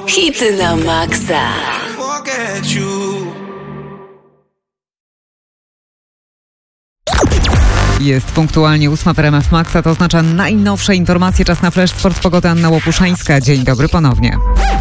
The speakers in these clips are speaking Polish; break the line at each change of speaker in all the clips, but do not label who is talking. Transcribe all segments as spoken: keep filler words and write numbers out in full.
Hity na maksa.
Jest punktualnie ósma w R M F Maxa, to oznacza najnowsze informacje. Czas na Flash Sport, pogoda, Anna Łopuszańska. Dzień dobry ponownie.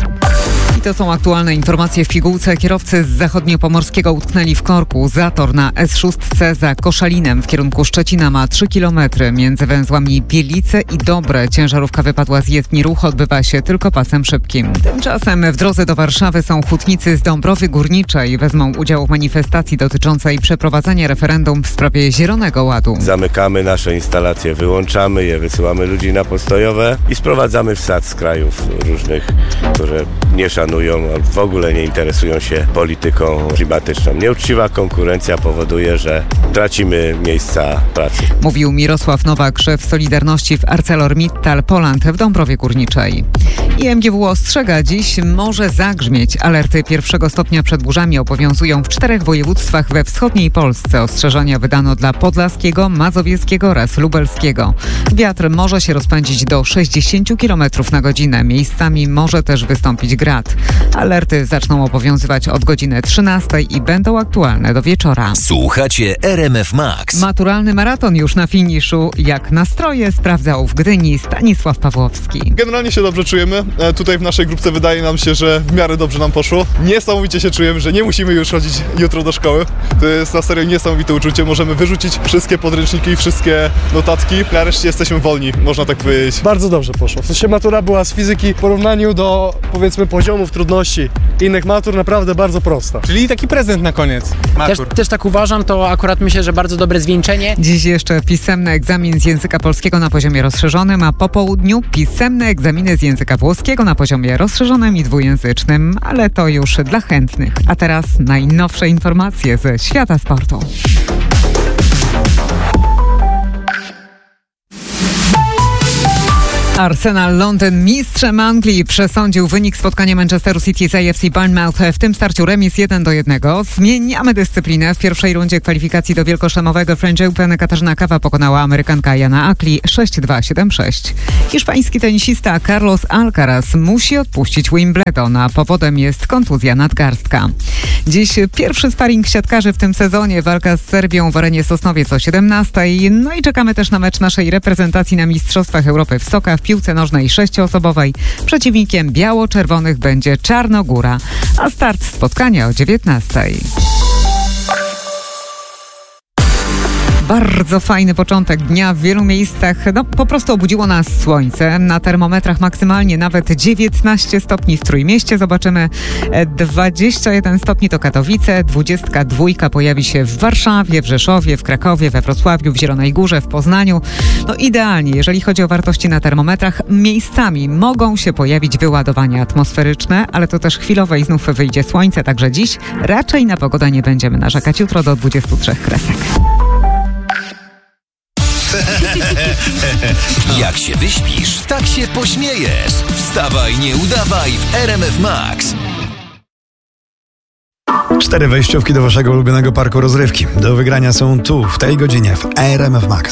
I to są aktualne informacje w pigułce. Kierowcy z zachodniopomorskiego utknęli w korku. Zator na S sześć za Koszalinem w kierunku Szczecina ma trzy kilometry. Między węzłami Bielice i Dobre ciężarówka wypadła z jezdni. Ruch odbywa się tylko pasem szybkim. Tymczasem w drodze do Warszawy są hutnicy z Dąbrowy Górniczej. Wezmą udział w manifestacji dotyczącej przeprowadzenia referendum w sprawie Zielonego Ładu.
Zamykamy nasze instalacje, wyłączamy je, wysyłamy ludzi na postojowe i sprowadzamy wsad z krajów różnych, które nie szanują, w ogóle nie interesują się polityką klimatyczną. Nieuczciwa konkurencja powoduje, że tracimy miejsca pracy.
Mówił Mirosław Nowak, szef Solidarności w ArcelorMittal Poland w Dąbrowie Górniczej. I M G W ostrzega, dziś może zagrzmieć. Alerty pierwszego stopnia przed burzami obowiązują w czterech województwach we wschodniej Polsce. Ostrzeżenia wydano dla Podlaskiego, Mazowieckiego oraz Lubelskiego. Wiatr może się rozpędzić do sześćdziesiąt kilometrów na godzinę. Miejscami może też wystąpić grad. Alerty zaczną obowiązywać od godziny trzynastej i będą aktualne do wieczora.
Słuchacie R M F Max.
Maturalny maraton już na finiszu. Jak nastroje sprawdzał w Gdyni Stanisław Pawłowski.
Generalnie się dobrze czujemy. E, tutaj w naszej grupce wydaje nam się, że w miarę dobrze nam poszło. Niesamowicie się czujemy, że nie musimy już chodzić jutro do szkoły. To jest na serio niesamowite uczucie. Możemy wyrzucić wszystkie podręczniki, wszystkie notatki. Nareszcie jesteśmy wolni, można tak powiedzieć.
Bardzo dobrze poszło. W sensie matura była z fizyki w porównaniu do, powiedzmy, poziomów trudności innych matur naprawdę bardzo prosta.
Czyli taki prezent na koniec matur.
Też, też tak uważam, to akurat myślę, że bardzo dobre zwieńczenie.
Dziś jeszcze pisemny egzamin z języka polskiego na poziomie rozszerzonym, a po południu pisemne egzaminy z języka włoskiego na poziomie rozszerzonym i dwujęzycznym, ale to już dla chętnych. A teraz najnowsze informacje ze świata sportu. Arsenal Londyn mistrzem Anglii przesądził wynik spotkania Manchesteru City z A F C Bournemouth. W tym starciu remis jeden do jednego. Zmieniamy dyscyplinę. W pierwszej rundzie kwalifikacji do wielkoszlemowego French Open Katarzyna Kawa pokonała Amerykanka Jana Akli sześć dwa siedem sześć. Hiszpański tenisista Carlos Alcaraz musi odpuścić Wimbledon, a powodem jest kontuzja nadgarstka. Dziś pierwszy sparring siatkarzy w tym sezonie. Walka z Serbią w arenie Sosnowiec o siedemnastej. No i czekamy też na mecz naszej reprezentacji na Mistrzostwach Europy w Soka w piłce nożnej sześcioosobowej. Przeciwnikiem biało-czerwonych będzie Czarnogóra, a start spotkania o dziewiętnastej. Bardzo fajny początek dnia w wielu miejscach. No, po prostu obudziło nas słońce. Na termometrach maksymalnie nawet dziewiętnaście stopni w Trójmieście. Zobaczymy dwadzieścia jeden stopni to Katowice, dwadzieścia dwa pojawi się w Warszawie, w Rzeszowie, w Krakowie, we Wrocławiu, w Zielonej Górze, w Poznaniu. No idealnie, jeżeli chodzi o wartości na termometrach, miejscami mogą się pojawić wyładowania atmosferyczne, ale to też chwilowe i znów wyjdzie słońce, także dziś raczej na pogodę nie będziemy narzekać. Jutro do dwudziestu trzech kresek.
Jak się wyśpisz, tak się pośmiejesz. Wstawaj, nie udawaj w R M F Max.
Cztery wejściówki do waszego ulubionego parku rozrywki. Do wygrania są tu, w tej godzinie w R M F Max.